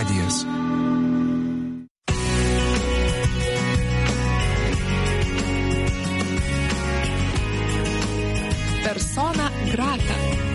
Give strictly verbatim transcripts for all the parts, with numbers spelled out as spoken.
radijas. Persona grata.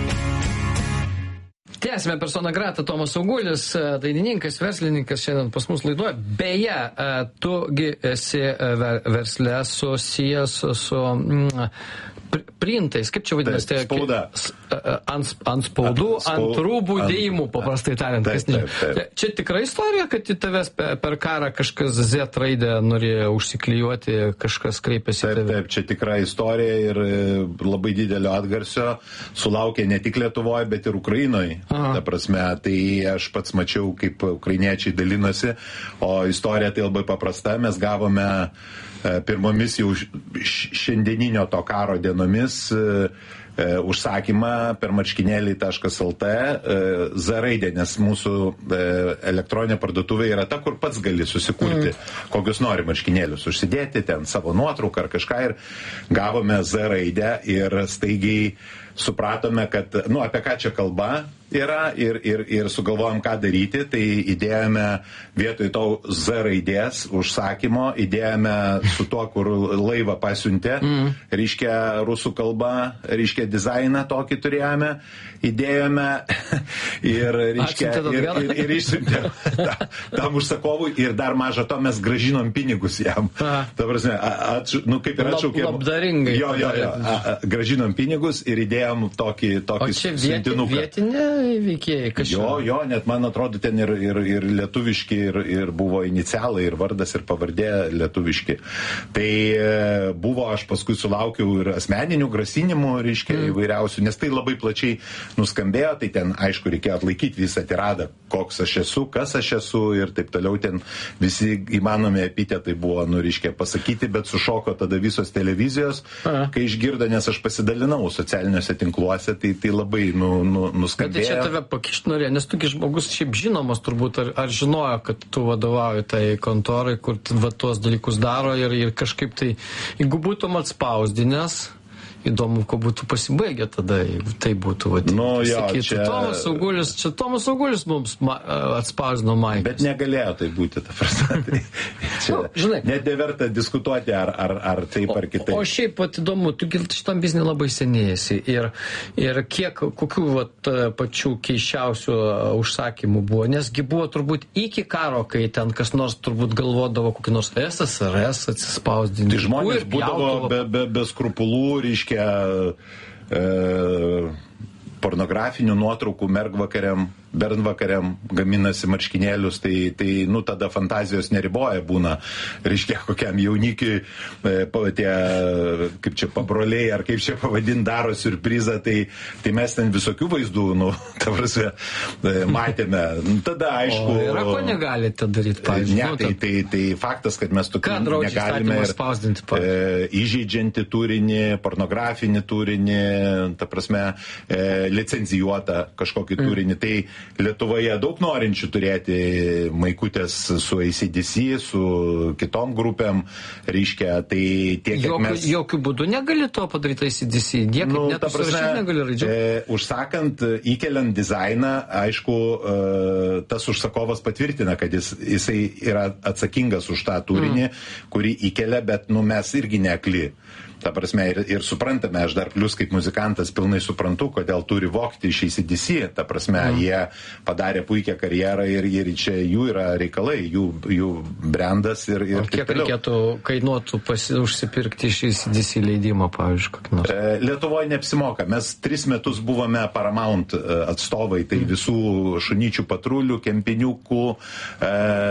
Tęsime Persona grata. Tomas Augulis, dainininkas, verslininkas, šiandien pas mus laidoje. Beje, tugi esi versle susijęs su mm, printais, kaip čia vadinasi? Taip, spauda. Ant, ant spaudų, ant, ant rūbų ant, dėjimų, paprastai tariant. Taip, taip, taip. Čia tikra istorija, kad į tavęs per karą kažkas Z raidę norėjo užsiklijuoti, kažkas kreipėsi. Taip, taip, čia tikra istorija ir labai didelio atgarsio sulaukė ne tik Lietuvoje, bet ir Ukrainoje. Ta prasme, tai aš pats mačiau, kaip ukrainiečiai dalinosi, o istorija tai labai paprasta. Mes gavome pirmomis jau šiandieninio to karo dienomis užsakymą per marškinėliai taškas lt Z raidė, nes mūsų elektroninė parduotuvė yra ta, kur pats gali susikurti, mm. kokius nori marškinėlius užsidėti, ten savo nuotrauką ar kažką, ir gavome Z raidę ir staigiai supratome, kad, nu, apie ką čia kalba yra ir, ir, ir sugalvojom, ką daryti, tai įdėjome vietoj to Z raidės užsakymo, įdėjome su tuo, kur laivą pasiuntė, mm. reiškia rusų kalba, reiškia dizainą tokį turėjome, įdėjome ir, reiškia, ir, ir, ir išsiuntėm ta, tam užsakovui ir dar maža to mes gražinom pinigus jam. Ta prasme, at, nu, kaip ir atšaukėm. Labdaringai. Jo, jo, jo, a, a, gražinom pinigus ir įdėjom tokį, tokį o čia vieti, vietinė veikėjai kažkaip? Jo, jo, net man atrodo ten ir, ir, ir lietuviški, ir, ir buvo inicialai, ir vardas, ir pavardė lietuviški. Tai e, buvo, aš paskui sulaukiau ir asmeninių grasinimų, reiškia, mm. įvairiausių, nes tai labai plačiai nuskambėjo, tai ten, aišku, reikėjo atlaikyti visą tiradą, koks aš esu, kas aš esu ir taip toliau, ten visi įmanomi epitetai buvo, nu, reiškia, pasakyti, bet sušoko tada visos televizijos, Aha. kai išgirdo, nes aš pasidalinau socialiniuose tinkluose, tai, tai labai nu, nu, nuskambėjo. Bet tai čia tave pakišt norėjo, nes tugi žmogus šiaip žinomas turbūt, ar, ar žinojo, kad tu vadovauji tai kontorai, kur va, tuos dalykus daro ir, ir kažkaip tai, jeigu būtum atspausdinęs, įdomu, ko būtų pasibaigę tada, jeigu tai būtų vadinti. Nu, jo, sakytų, čia... Tomas Augulis, čia Tomas Augulis mums ma, atspausdino Maikas. Bet negalėjo tai būti, ta prasme. Tai čia nu, žinai, net neverta diskutuoti, ar, ar, ar taip o, ar kitaip. O šiaip, pat įdomu, tu šitam biznį labai senėjasi ir, ir kiek, kokių vat, pačių keiščiausių užsakymų buvo, nesgi buvo turbūt iki karo, kai ten kas nors turbūt galvodavo kokį nors S S R S atsispausdinti. Tai žmonės būdavo be, be, be skrupulų, reiškia, E, pornografinių nuotraukų mergvakariam, bernvakariam gaminasi marškinėlius, tai, tai nu, tada fantazijos neriboja būna, reiškia, kokiam jaunikiui e, tie, kaip čia, pabroliai, ar kaip čia pavadinti, daro siurprizą, tai, tai mes ten visokių vaizdų, nu, ta prasme, e, matėme. Tada, aišku... O yra ko negalite daryti, pavyzdžiui? Ne, tai, tai, tai faktas, kad mes tokių negalime ir e, įžeidžiantį turinį, pornografinį turinį, ta prasme, e, licencijuotą kažkokį mm. turinį. Tai Lietuvoje daug norinčių turėti maikutės su A C D C, su kitom grupėm, reiškia, tai tiek, kiek jokių, mes... Jokių būdų negali to padaryti A C D C, niekaip nu, net užsirašyti negali raidžių. E, užsakant, įkeliant dizainą, aišku, e, tas užsakovas patvirtina, kad jis, jisai yra atsakingas už tą turinį, mm. kurį įkelia, bet nu, mes irgi neakli. Ta prasme, ir, ir suprantame, aš dar plus kaip muzikantas pilnai suprantu, kodėl turi vogti iš A C D C, ta prasme, mm. jie padarė puikią karjerą ir, ir čia jų yra reikalai, jų, jų brandas ir, ir o kiek reikėtų kainuotų pasi, užsipirkti iš A C D C leidimo, pavyzdžiui, kokį nors? E, Lietuvoje neapsimoka, mes tris metus buvome Paramount atstovai, tai mm. visų šunyčių patrulių, kempiniukų, e,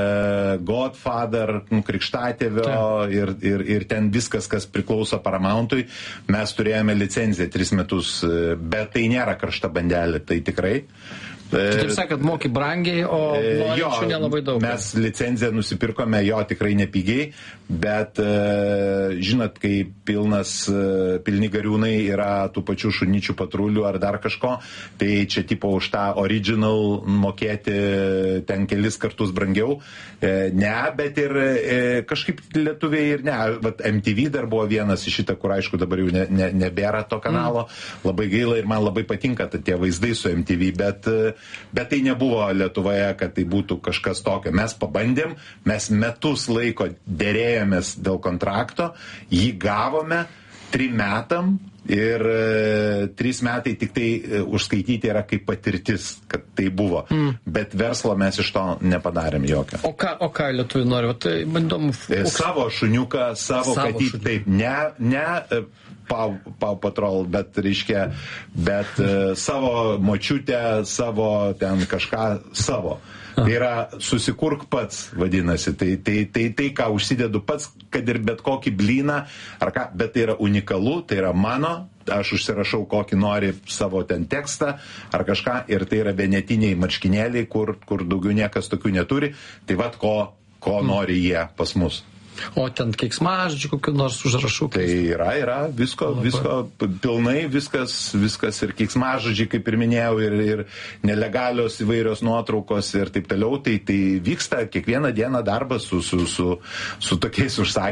Godfather, Krikštatėvio ir, ir, ir ten viskas, kas priklauso Paramount. Paramountui, mes turėjome licenciją tris metus, bet tai nėra karšta bandelė, tai tikrai. Taip sakant, moki brangiai, o norinčių nelabai daug. Mes licenciją nusipirkome jo tikrai nepigiai, bet žinot, kai pilnas, pilni gariūnai yra tų pačių šunyčių patrulių ar dar kažko, tai čia tipo už tą original mokėti ten kelis kartus brangiau. Ne, bet ir kažkaip lietuviai ir ne. Vat M T V dar buvo vienas iš šitą, kur aišku dabar jau ne, ne, nebėra to kanalo. Mm. Labai gaila ir man labai patinka tie vaizdai su M T V, bet bet tai nebuvo Lietuvoje, kad tai būtų kažkas tokio. Mes pabandėm, mes metus laiko dėrėjomės dėl kontrakto, jį gavome trim metam ir e, trys metai tik tai e, užskaityti yra kaip patirtis, kad tai buvo. Mm. Bet verslo mes iš to nepadarėm jokio. O ką, o ką lietuviai nori? O tai, bandom, e, savo šuniuką, savo, savo katytį, taip, ne, ne e, Pau, Pau Patrol, bet, reiškia, bet e, savo močiutę, savo ten kažką savo. Tai yra susikurk pats, vadinasi. Tai, tai, tai, tai ką užsidedu pats, kad ir bet kokį blyną, ar ką, bet tai yra unikalu, tai yra mano, aš užsirašau kokį nori savo ten tekstą ar kažką, ir tai yra vienetiniai marškinėliai, kur, kur daugiau niekas tokių neturi. Tai vat ko, ko nori jie pas mus. O ten keiksmažodžių kokių nors užrašų? Tai yra, yra, visko, visko, pilnai viskas, viskas ir keiksmažodžiai, kaip ir minėjau, ir, ir nelegalios įvairios nuotraukos ir taip toliau. Tai, tai vyksta kiekvieną dieną darbas su, su, su, su tokiais užsakymais.